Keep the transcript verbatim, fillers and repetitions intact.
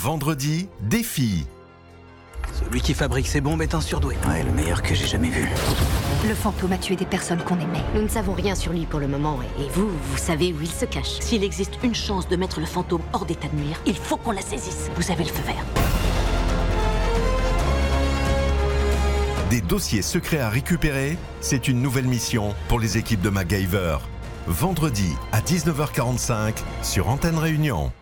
Vendredi, défi. Celui qui fabrique ces bombes est un surdoué. Ouais, le meilleur que j'ai jamais vu. Le fantôme a tué des personnes qu'on aimait. Nous ne savons rien sur lui pour le moment, et vous, vous savez où il se cache. S'il existe une chance de mettre le fantôme hors d'état de nuire, il faut qu'on la saisisse. Vous avez le feu vert. Des dossiers secrets à récupérer, c'est une nouvelle mission pour les équipes de MacGyver. Vendredi à dix-neuf heures quarante-cinq sur Antenne Réunion.